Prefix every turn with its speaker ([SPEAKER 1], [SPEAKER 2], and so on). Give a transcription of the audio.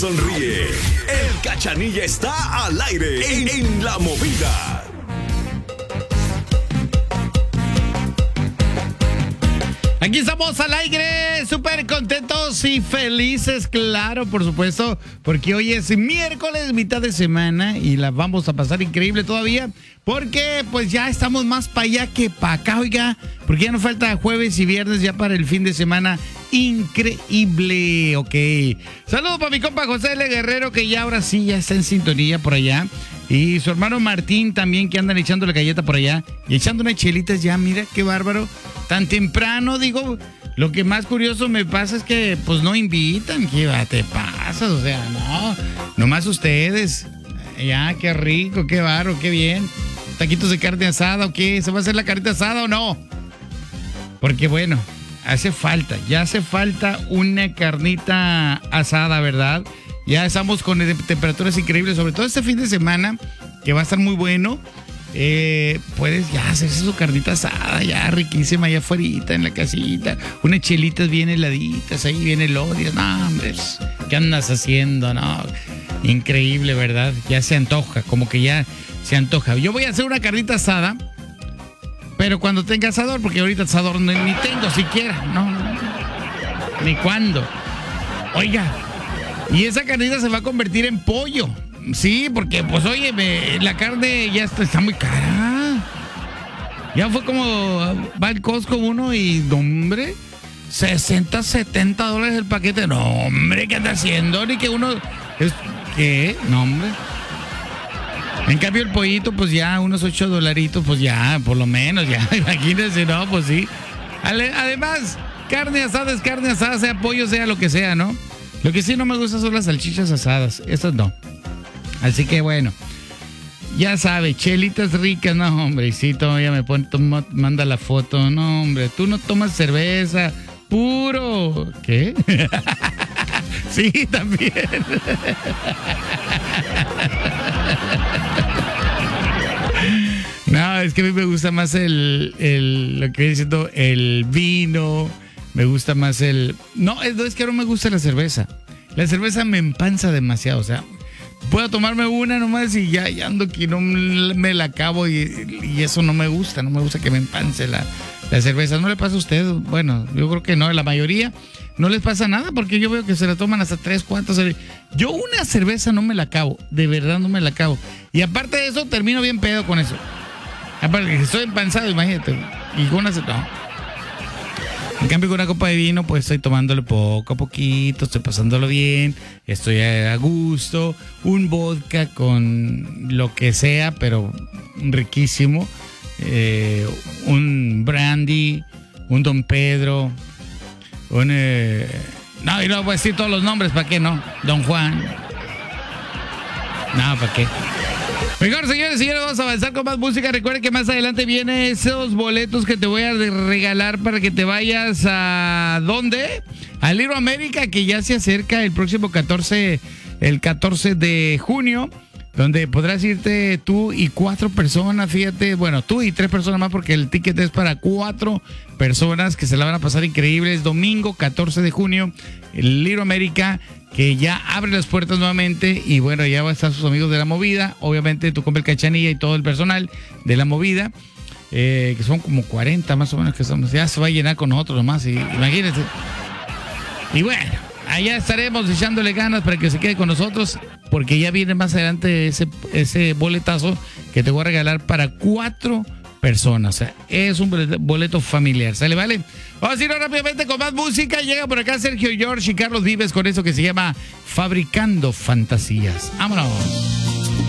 [SPEAKER 1] Sonríe. El Cachanilla está al aire en La Movida.
[SPEAKER 2] Aquí estamos al aire, súper contentos y felices, claro, por supuesto, porque hoy es miércoles, mitad de semana, y la vamos a pasar increíble todavía, porque pues ya estamos más para allá que para acá, oiga, porque ya nos falta jueves y viernes ya para el fin de semana increíble, ok. Saludos para mi compa José L. Guerrero, que ya ahora sí ya está en sintonía por allá. Y su hermano Martín también, que andan echando la galleta por allá y echando unas chelitas ya, mira qué bárbaro. Tan temprano, digo, lo que más curioso me pasa es que pues no invitan. ¿Qué te pasas? O sea, no, nomás ustedes. Ya, qué rico, qué bárbaro, qué bien. ¿Taquitos de carne asada o qué? ¿Se va a hacer la carnita asada o no? Porque bueno, ya hace falta una carnita asada, ¿verdad? Ya estamos con temperaturas increíbles, sobre todo este fin de semana, que va a estar muy bueno. Puedes ya hacerse su carnita asada, ya riquísima, allá afuera en la casita. Unas chelitas bien heladitas, ahí bien elodias. No, hombre, ¿qué andas haciendo? No, increíble, ¿verdad? Ya se antoja, como que ya se antoja. Yo voy a hacer una carnita asada, pero cuando tenga asador, porque ahorita asador ni tengo siquiera, no, ni cuándo. Oiga, y esa carnita se va a convertir en pollo. Sí, porque pues oye, la carne ya está muy cara. Ya fue como va el Costco uno y, hombre, $60, $70 el paquete. No, hombre, ¿qué anda haciendo? Ni que uno... ¿Qué? No, hombre. En cambio el pollito, pues ya unos $8, pues ya, por lo menos, ya, imagínense, no, pues sí. Además, carne asada es carne asada, sea pollo, sea lo que sea, ¿no? Lo que sí no me gusta son las salchichas asadas, esas no. Así que bueno, ya sabe, chelitas ricas, no, hombre, y sí, todavía manda la foto, no, hombre, tú no tomas cerveza, puro, ¿qué? Sí, también. No, es que a mí me gusta más lo que viene siendo el vino, me gusta más no, es que no me gusta la cerveza. La cerveza me empanza demasiado, o sea, puedo tomarme una nomás y ya ando que no me la acabo y eso no me gusta que me empance la cerveza. ¿No le pasa a usted? Bueno, yo creo que no, la mayoría no les pasa nada porque yo veo que se la toman hasta 3, 4. Yo una cerveza no me la acabo, de verdad no me la acabo. Y aparte de eso, termino bien pedo con eso. Aparte que estoy empanzado, imagínate. Y con una... No. En cambio, con una copa de vino, pues estoy tomándolo poco a poquito, estoy pasándolo bien, estoy a gusto. Un vodka con lo que sea, pero riquísimo. Un brandy, un Don Pedro, no, y no voy a decir todos los nombres, ¿para qué no? Don Juan. No, ¿para qué? Mejor, señores y señores, vamos a avanzar con más música. Recuerden que más adelante vienen esos boletos que te voy a regalar para que te vayas a... ¿dónde? A Little América, que ya se acerca el próximo 14 de junio, donde podrás irte tú y 4 personas, fíjate, bueno, tú y 3 personas más, porque el ticket es para 4 personas que se la van a pasar increíbles. Domingo 14 de junio, el Little América, que ya abre las puertas nuevamente y bueno, ya va a estar sus amigos de La Movida, obviamente tu compa el Cachanilla y todo el personal de La Movida, que son como 40 más o menos que somos, ya se va a llenar con nosotros nomás, imagínense. Y bueno, allá estaremos echándole ganas para que se quede con nosotros, porque ya viene más adelante ese boletazo que te voy a regalar para 4 personas. O sea, es un boleto familiar. ¿Sale, vale? Vamos a ir rápidamente con más música. Llega por acá Sergio George y Carlos Vives con eso que se llama Fabricando Fantasías. ¡Vámonos!